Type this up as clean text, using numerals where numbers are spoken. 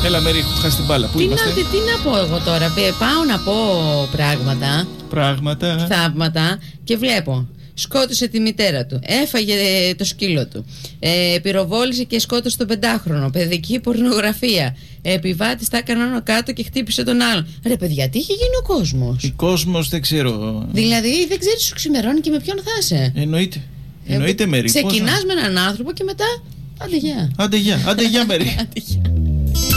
Έλα, Μέρη, έχω χάσει την μπάλα. Πού είμαστε? Τι να πω εγώ τώρα? Πάω να πω πράγματα. Θαύματα και βλέπω. Σκότωσε τη μητέρα του. Έφαγε το σκύλο του. Πυροβόλησε και σκότωσε τον 5χρονο. Παιδική πορνογραφία. Επιβάτης τα έκανε άνω κάτω και χτύπησε τον άλλον. Ρε παιδιά, τι έχει γίνει ο κόσμος? Ο κόσμος δεν ξέρω. Δηλαδή δεν ξέρεις σου ξημερώνει και με ποιον θα είσαι. Εννοείται, Μέρη. Ξεκινάς με έναν άνθρωπο και μετά. Άντε γεια. Άντε γεια, Μέρη.